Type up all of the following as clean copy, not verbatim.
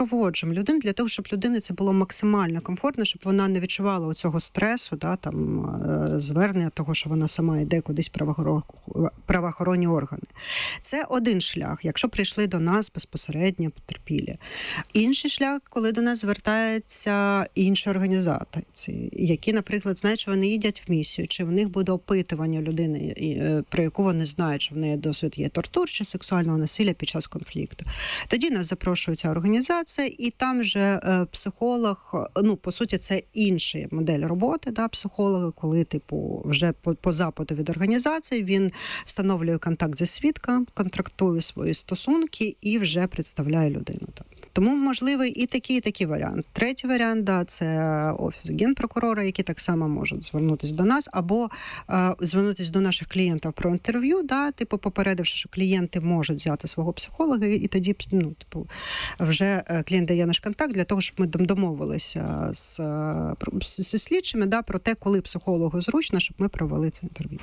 супроводжуємо людину для того, щоб людині це було максимально комфортно, щоб вона не відчувала оцього стресу, звернення того, що вона сама йде кудись правоохоронні органи. Це один шлях, якщо прийшли до нас безпосередньо потерпілі. Інший шлях, коли до нас звертаються інші організації, які, наприклад, знають, що вони їдять в місію, чи в них буде опитування людини, про яку вони знають, що в неї досвід є тортур чи сексуального насилля під час конфлікту. Тоді нас запрошує ця організація, і там вже психолог, по суті, це інша модель роботи, психолога, коли, вже по запиту від організації він встановлює контакт зі свідком, контрактує свої стосунки і вже представляє людину. Тому можливий і такий варіант. Третій варіант, це Офіс Генпрокурора, які так само можуть звернутися до нас, або звернутися до наших клієнтів про інтерв'ю, попередивши, що клієнти можуть взяти свого психолога, і тоді вже клієнт дає наш контакт для того, щоб ми домовилися зі слідчими про те, коли психологу зручно, щоб ми провели це інтерв'ю.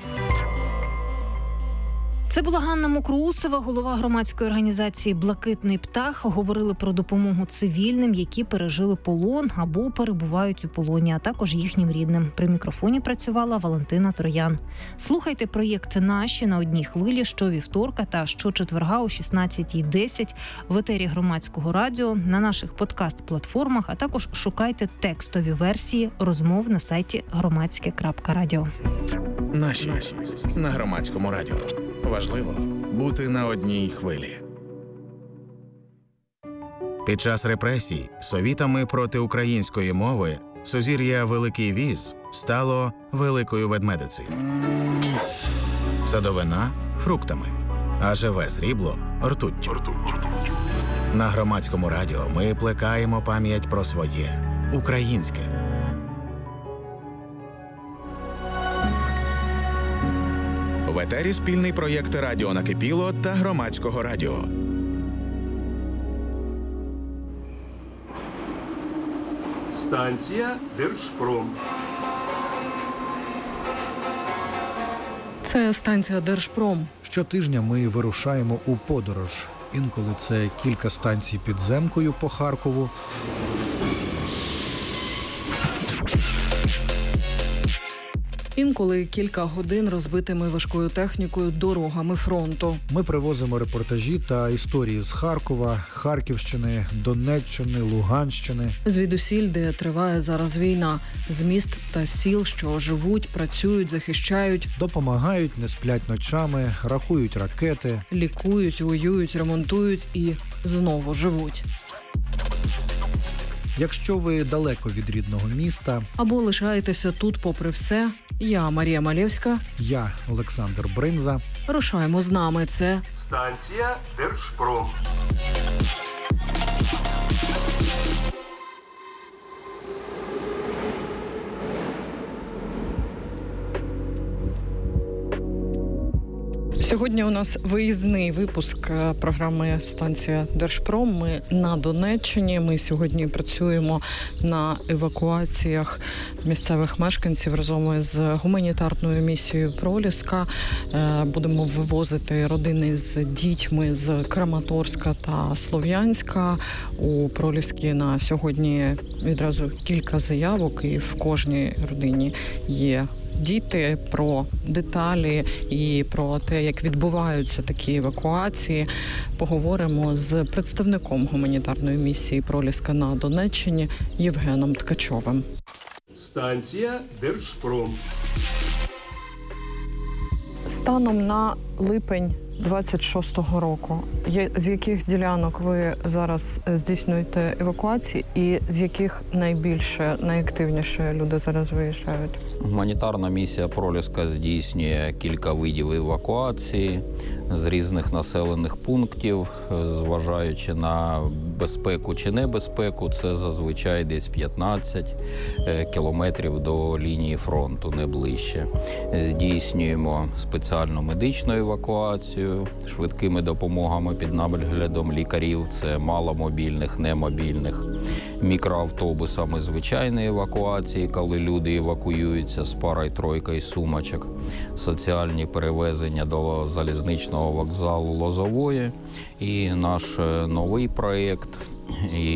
Це була Ганна Мокроусова, голова громадської організації «Блакитний птах». Говорили про допомогу цивільним, які пережили полон або перебувають у полоні, а також їхнім рідним. При мікрофоні працювала Валентина Троян. Слухайте проєкт «Наші» на одній хвилі щовівторка та щочетверга о 16:10 в етері Громадського радіо, на наших подкаст-платформах, а також шукайте текстові версії розмов на сайті громадське.радіо. Наші на Громадському радіо. Важливо бути на одній хвилі. Під час репресій совітами проти української мови сузір'я Великий Віз стало Великою Ведмедицею. Садовина – фруктами, а живе срібло – ртуттю. На Громадському радіо ми плекаємо пам'ять про своє – українське. В етері спільний проєкт «Радіо Накипіло» та Громадського радіо. Станція Держпром. Це станція Держпром. Щотижня ми вирушаємо у подорож. Інколи це кілька станцій підземкою по Харкову. Інколи кілька годин розбитими важкою технікою дорогами фронту. Ми привозимо репортажі та історії з Харкова, Харківщини, Донеччини, Луганщини. Звідусіль, де триває зараз війна. З міст та сіл, що живуть, працюють, захищають. Допомагають, не сплять ночами, рахують ракети. Лікують, воюють, ремонтують і знову живуть. Якщо ви далеко від рідного міста... Або лишаєтеся тут попри все, я Марія Малєвська. Я Олександр Бринза. Рушаємо з нами. Це станція Держпром. Сьогодні у нас виїзний випуск програми «Станція Держпром». Ми на Донеччині. Ми сьогодні працюємо на евакуаціях місцевих мешканців разом із гуманітарною місією «Проліска». Будемо вивозити родини з дітьми з Краматорська та Слов'янська. У Проліскі на сьогодні відразу кілька заявок, і в кожній родині є діти. Про деталі і про те, як відбуваються такі евакуації, поговоримо з представником гуманітарної місії «Проліска» на Донеччині Євгеном Ткачовим. Станція Держпром. Станом на липень 26-го року, з яких ділянок ви зараз здійснюєте евакуації і з яких найбільше, найактивніше люди зараз виїжджають? Гуманітарна місія «Проліска» здійснює кілька видів евакуації з різних населених пунктів, зважаючи на безпеку чи небезпеку. Це зазвичай десь 15 кілометрів до лінії фронту, не ближче. Здійснюємо спеціальну медичну евакуацію швидкими допомогами під наглядом лікарів. Це маломобільних, немобільних. Мікроавтобусами звичайної евакуації, коли люди евакуюються з парою-тройкою сумочок. Соціальні перевезення до залізничного вокзалу Лозової. І наш новий проєкт,